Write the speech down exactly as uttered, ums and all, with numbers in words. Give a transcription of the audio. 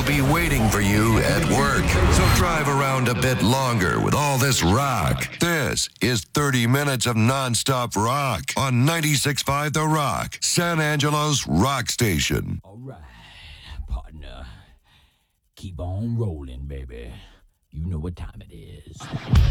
will be waiting for you at work. So drive around a bit longer with all this rock. This is thirty minutes of nonstop rock on ninety-six point five The Rock, San Angelo's rock station. All right, partner. Keep on rolling, baby. You know what time it is.